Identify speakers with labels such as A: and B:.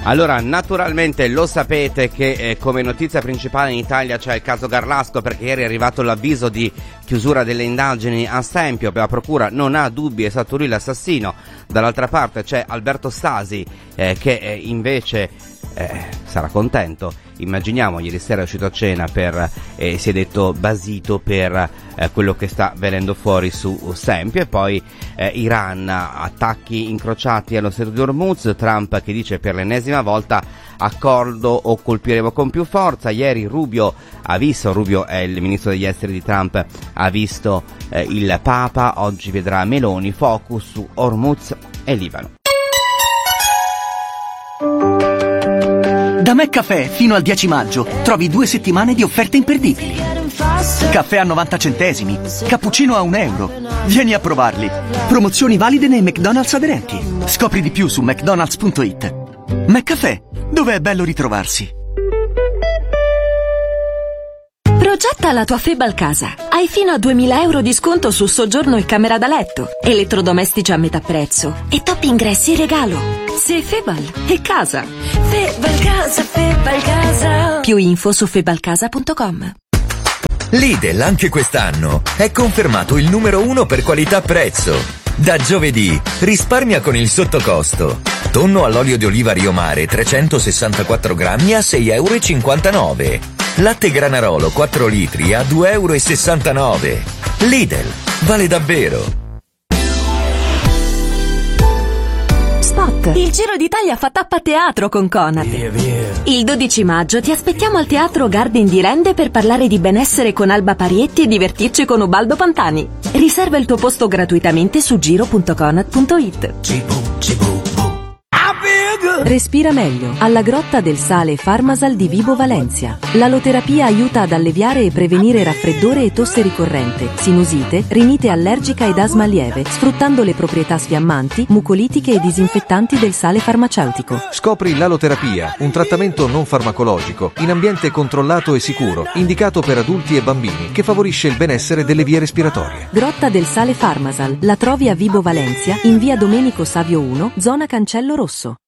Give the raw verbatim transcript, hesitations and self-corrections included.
A: Allora, naturalmente lo sapete che eh, come notizia principale in Italia c'è il caso Garlasco, perché ieri è arrivato l'avviso di chiusura delle indagini a Sempio. La procura non ha dubbi, è stato lui l'assassino. Dall'altra parte c'è Alberto Stasi eh, che eh, invece eh, sarà contento. Immaginiamo, ieri sera è uscito a cena per eh, si è detto basito per eh, quello che sta venendo fuori su Sempio. E poi eh, Iran, attacchi incrociati allo stretto di Hormuz, Trump che dice per l'ennesima volta accordo o colpiremo con più forza. Ieri Rubio ha visto, Rubio è il ministro degli esteri di Trump, ha visto eh, il Papa. Oggi vedrà Meloni, focus su Hormuz e Libano.
B: Da McCaffè fino al dieci maggio trovi due settimane di offerte imperdibili. Caffè a novanta centesimi, cappuccino a un euro. Vieni a provarli. Promozioni valide nei McDonald's aderenti. Scopri di più su mcdonalds punto it. McCaffè, dove è bello ritrovarsi.
C: Progetta la tua Febal casa. Hai fino a duemila euro di sconto su soggiorno e camera da letto, elettrodomestici a metà prezzo e top ingressi in regalo. Se Febal è casa.
D: Febal casa, Febal casa.
C: Più info su febalcasa punto com.
E: Lidl anche quest'anno è confermato il numero uno per qualità-prezzo. Da giovedì risparmia con il sottocosto. Tonno all'olio di oliva Rio Mare trecentosessantaquattro grammi a sei e cinquantanove euro. Latte Granarolo quattro litri a due e sessantanove euro. Lidl, vale davvero.
C: Spot. Il Giro d'Italia fa tappa teatro con Conad.
F: Via, via.
C: Il dodici maggio ti aspettiamo al Teatro Garden di Rende per parlare di benessere con Alba Parietti e divertirci con Ubaldo Pantani. Riserva il tuo posto gratuitamente su giro punto conad punto it. Respira meglio. Alla Grotta del Sale Farmasal di Vibo Valencia. L'aloterapia aiuta ad alleviare e prevenire raffreddore e tosse ricorrente, sinusite, rinite allergica ed asma lieve, sfruttando le proprietà sfiammanti, mucolitiche e disinfettanti del sale farmaceutico.
G: Scopri l'aloterapia, un trattamento non farmacologico, in ambiente controllato e sicuro, indicato per adulti e bambini, che favorisce il benessere delle vie respiratorie.
C: Grotta del Sale Farmasal. La trovi a Vibo Valencia, in via Domenico Savio uno, zona Cancello Rosso.